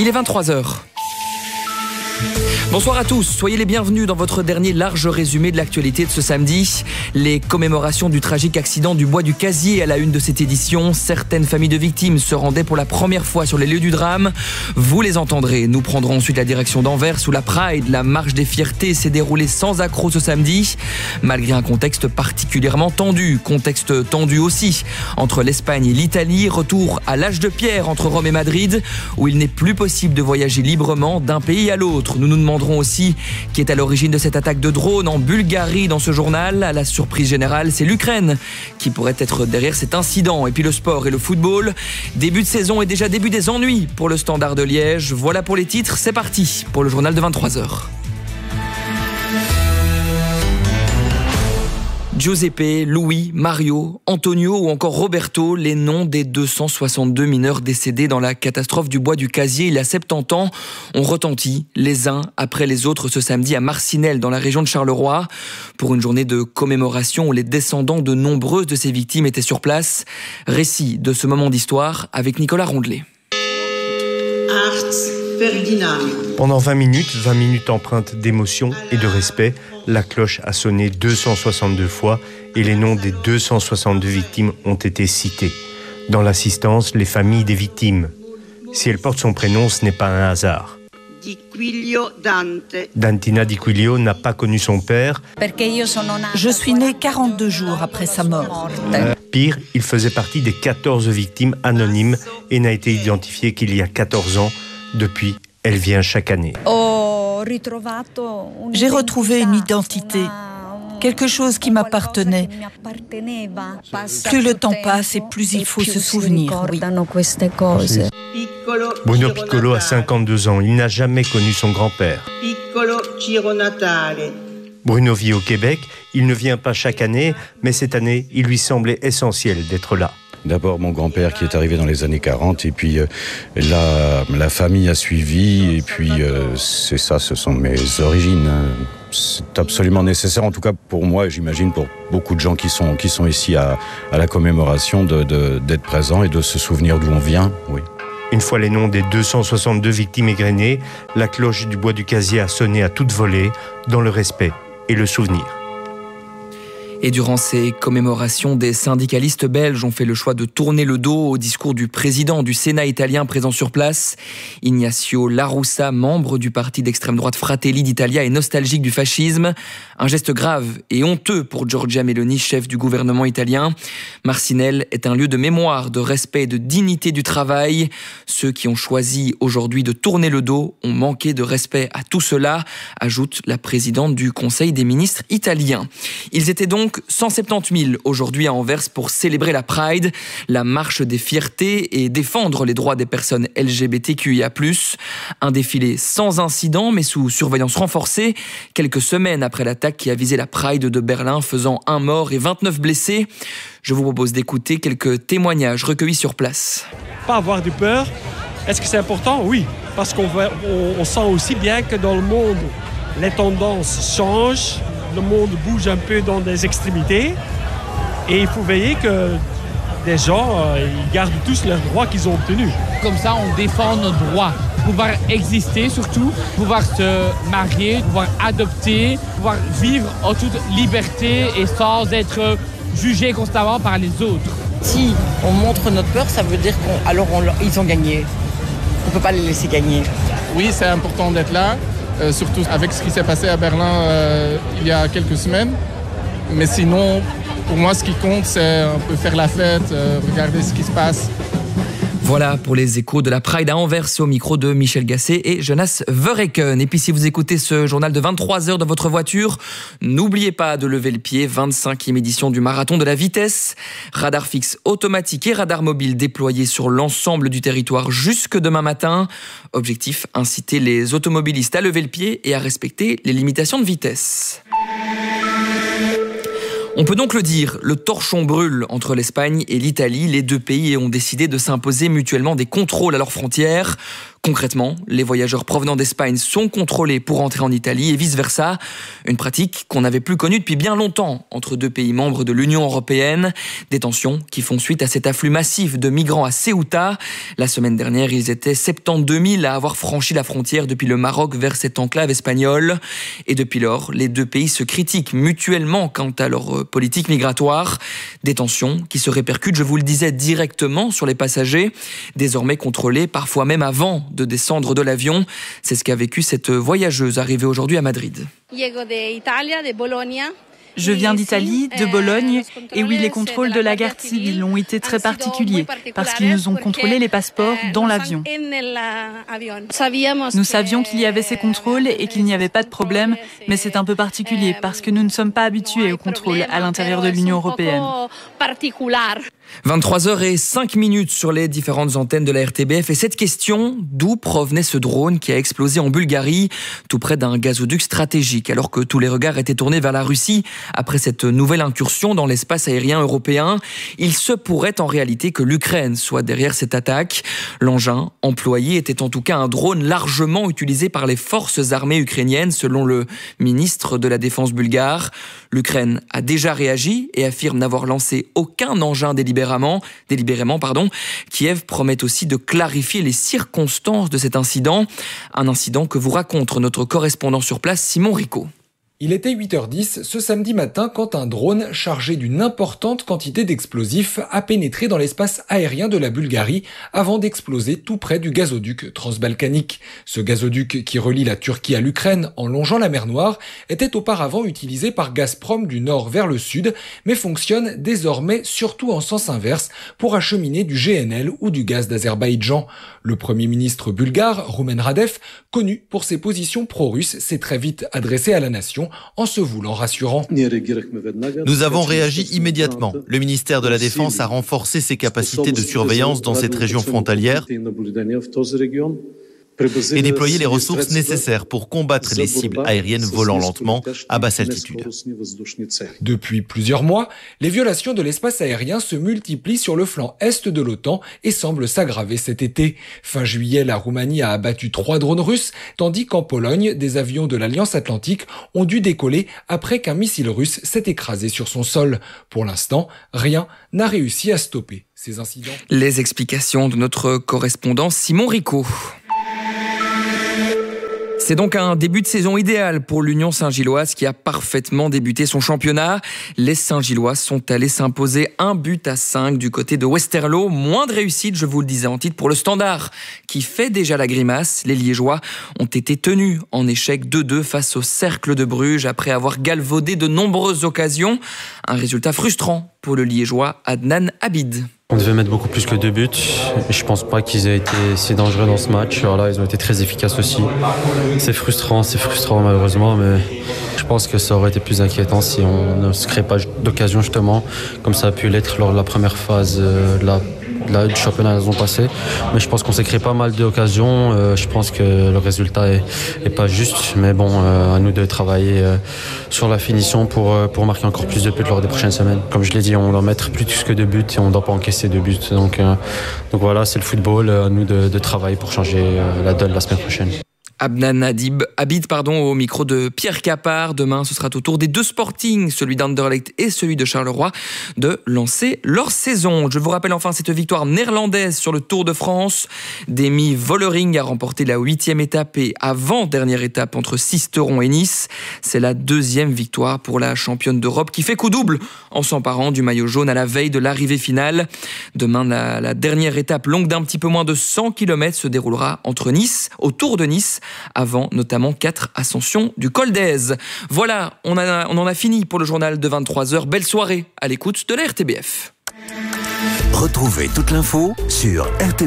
Il est 23h. Bonsoir à tous, soyez les bienvenus dans votre dernier large résumé de l'actualité de ce samedi. Les commémorations du tragique accident du bois du Casier à la une de cette édition. Certaines familles de victimes se rendaient pour la première fois sur les lieux du drame. Vous les entendrez. Nous prendrons ensuite la direction d'Anvers où la Pride, la marche des fiertés, s'est déroulée sans accroc ce samedi. Malgré un contexte particulièrement tendu. Contexte tendu aussi entre l'Espagne et l'Italie. Retour à l'âge de pierre entre Rome et Madrid où il n'est plus possible de voyager librement d'un pays à l'autre. Nous nous demanderons aussi qui est à l'origine de cette attaque de drone en Bulgarie dans ce journal. À la surprise générale, c'est l'Ukraine qui pourrait être derrière cet incident. Et puis le sport et le football. Début de saison et déjà début des ennuis pour le Standard de Liège. Voilà pour les titres, c'est parti pour le journal de 23h. Giuseppe, Louis, Mario, Antonio ou encore Roberto, les noms des 262 mineurs décédés dans la catastrophe du bois du Casier il y a 70 ans, ont retenti les uns après les autres ce samedi à Marcinelle dans la région de Charleroi pour une journée de commémoration où les descendants de nombreuses de ces victimes étaient sur place. Récit de ce moment d'histoire avec Nicolas Rondelet. Pendant 20 minutes empreintes d'émotion et de respect, la cloche a sonné 262 fois et les noms des 262 victimes ont été cités. Dans l'assistance, les familles des victimes. Si elle porte son prénom, ce n'est pas un hasard. Dantina Di Quilio n'a pas connu son père. Je suis née 42 jours après sa mort. Pire, il faisait partie des 14 victimes anonymes et n'a été identifié qu'il y a 14 ans. Depuis, elle vient chaque année. J'ai retrouvé une identité, quelque chose qui m'appartenait. Plus le temps passe et plus il faut se souvenir, oui. Bruno Piccolo a 52 ans, il n'a jamais connu son grand-père. Bruno vit au Québec, il ne vient pas chaque année, mais cette année, il lui semblait essentiel d'être là. D'abord mon grand-père qui est arrivé dans les années 40 et puis la famille a suivi et puis c'est ça, ce sont mes origines. C'est absolument nécessaire, en tout cas pour moi et j'imagine pour beaucoup de gens qui sont ici à la commémoration d'être présents et de se souvenir d'où on vient, oui. Une fois les noms des 262 victimes égrenés, la cloche du bois du Casier a sonné à toute volée dans le respect et le souvenir. Et durant ces commémorations, des syndicalistes belges ont fait le choix de tourner le dos au discours du président du Sénat italien présent sur place. Ignacio La Russa, membre du parti d'extrême droite Fratelli d'Italia et nostalgique du fascisme. Un geste grave et honteux pour Giorgia Meloni, chef du gouvernement italien. Marcinelle est un lieu de mémoire, de respect et de dignité du travail. Ceux qui ont choisi aujourd'hui de tourner le dos ont manqué de respect à tout cela, ajoute la présidente du Conseil des ministres italien. Ils étaient donc 170 000 aujourd'hui à Anvers pour célébrer la Pride, la marche des fiertés et défendre les droits des personnes LGBTQIA+. Un défilé sans incident mais sous surveillance renforcée, quelques semaines après l'attaque qui a visé la Pride de Berlin, faisant 1 mort et 29 blessés. Je vous propose d'écouter quelques témoignages recueillis sur place. Pas avoir de peur. Est-ce que c'est important? Oui, parce qu'on sent aussi bien que dans le monde, les tendances changent. Le monde bouge un peu dans des extrémités et il faut veiller que des gens ils gardent tous leurs droits qu'ils ont obtenus. Comme ça, on défend nos droits. Pouvoir exister surtout, pouvoir se marier, pouvoir adopter, pouvoir vivre en toute liberté et sans être jugé constamment par les autres. Si on montre notre peur, ça veut dire qu'ils ont gagné. On ne peut pas les laisser gagner. Oui, c'est important d'être là. Surtout avec ce qui s'est passé à Berlin il y a quelques semaines. Mais sinon, pour moi, ce qui compte, c'est un peu faire la fête, regarder ce qui se passe. Voilà pour les échos de la Pride à Anvers au micro de Michel Gasset et Jonas Verreken. Et puis si vous écoutez ce journal de 23h dans votre voiture, n'oubliez pas de lever le pied, 25e édition du marathon de la vitesse. Radar fixe automatique et radar mobile déployés sur l'ensemble du territoire jusque demain matin. Objectif, inciter les automobilistes à lever le pied et à respecter les limitations de vitesse. On peut donc le dire, le torchon brûle entre l'Espagne et l'Italie. Les deux pays ont décidé de s'imposer mutuellement des contrôles à leurs frontières. Concrètement, les voyageurs provenant d'Espagne sont contrôlés pour entrer en Italie et vice-versa. Une pratique qu'on n'avait plus connue depuis bien longtemps entre deux pays membres de l'Union européenne. Des tensions qui font suite à cet afflux massif de migrants à Ceuta. La semaine dernière, ils étaient 72 000 à avoir franchi la frontière depuis le Maroc vers cette enclave espagnole. Et depuis lors, les deux pays se critiquent mutuellement quant à leur politique migratoire. Des tensions qui se répercutent, je vous le disais, directement sur les passagers, désormais contrôlés, parfois même avant de descendre de l'avion. C'est ce qu'a vécu cette voyageuse arrivée aujourd'hui à Madrid. Je viens d'Italie, de Bologne, et oui, les contrôles de la garde civile ont été très particuliers, parce qu'ils nous ont contrôlé les passeports dans l'avion. Nous savions qu'il y avait ces contrôles et qu'il n'y avait pas de problème, mais c'est un peu particulier, parce que nous ne sommes pas habitués aux contrôles à l'intérieur de l'Union européenne. 23h05 sur les différentes antennes de la RTBF. Et cette question, d'où provenait ce drone qui a explosé en Bulgarie, tout près d'un gazoduc stratégique, alors que tous les regards étaient tournés vers la Russie après cette nouvelle incursion dans l'espace aérien européen? Il se pourrait en réalité que l'Ukraine soit derrière cette attaque. L'engin employé était en tout cas un drone largement utilisé par les forces armées ukrainiennes, selon le ministre de la Défense bulgare. L'Ukraine a déjà réagi et affirme n'avoir lancé aucun engin délibérément. Kiev promet aussi de clarifier les circonstances de cet incident. Un incident que vous raconte notre correspondant sur place, Simon Rico. Il était 8h10 ce samedi matin quand un drone chargé d'une importante quantité d'explosifs a pénétré dans l'espace aérien de la Bulgarie avant d'exploser tout près du gazoduc transbalkanique. Ce gazoduc qui relie la Turquie à l'Ukraine en longeant la mer Noire était auparavant utilisé par Gazprom du nord vers le sud, mais fonctionne désormais surtout en sens inverse pour acheminer du GNL ou du gaz d'Azerbaïdjan. Le premier ministre bulgare, Rumen Radev, connu pour ses positions pro-russes, s'est très vite adressé à la nation en se voulant rassurant. Nous avons réagi immédiatement. Le ministère de la Défense a renforcé ses capacités de surveillance dans cette région frontalière et déployé les ressources nécessaires pour combattre les cibles aériennes volant lentement à basse altitude. Depuis plusieurs mois, les violations de l'espace aérien se multiplient sur le flanc est de l'OTAN et semblent s'aggraver cet été. Fin juillet, la Roumanie a abattu 3 drones russes, tandis qu'en Pologne, des avions de l'Alliance Atlantique ont dû décoller après qu'un missile russe s'est écrasé sur son sol. Pour l'instant, rien n'a réussi à stopper ces incidents. Les explications de notre correspondant Simon Rico. C'est donc un début de saison idéal pour l'Union Saint-Gilloise qui a parfaitement débuté son championnat. Les Saint-Gillois sont allés s'imposer 1-5 du côté de Westerlo. Moins de réussite, je vous le disais en titre, pour le Standard qui fait déjà la grimace. Les Liégeois ont été tenus en échec 2-2 face au Cercle de Bruges après avoir galvaudé de nombreuses occasions. Un résultat frustrant pour le Liégeois Adnan Abid. On devait mettre beaucoup plus que 2 buts. Et je pense pas qu'ils aient été si dangereux dans ce match. Alors là, ils ont été très efficaces aussi. C'est frustrant malheureusement, mais je pense que ça aurait été plus inquiétant si on ne se crée pas d'occasion justement, comme ça a pu l'être lors de la première phase du championnat la saison passée. Mais je pense qu'on s'est créé pas mal d'occasions. Je pense que le résultat est pas juste, mais bon, à nous de travailler sur la finition pour marquer encore plus de buts lors des prochaines semaines. Comme je l'ai dit, on doit mettre plus que 2 buts et on ne doit pas encaisser 2 buts. Donc voilà, c'est le football. À nous de travailler pour changer la donne la semaine prochaine. Adnan Abid, au micro de Pierre Capard. Demain, ce sera au tour des 2 Sporting, celui d'Anderlecht et celui de Charleroi, de lancer leur saison. Je vous rappelle enfin cette victoire néerlandaise sur le Tour de France. Demi Vollering a remporté la 8e étape et avant-dernière étape entre Sisteron et Nice. C'est la 2e victoire pour la championne d'Europe qui fait coup double en s'emparant du maillot jaune à la veille de l'arrivée finale. Demain, la dernière étape longue d'un petit peu moins de 100 km se déroulera entre Nice, autour de Nice, avant notamment 4 ascensions du Col d'Èze. Voilà, on en a fini pour le journal de 23h. Belle soirée à l'écoute de la RTBF. Retrouvez toute l'info sur RTBF.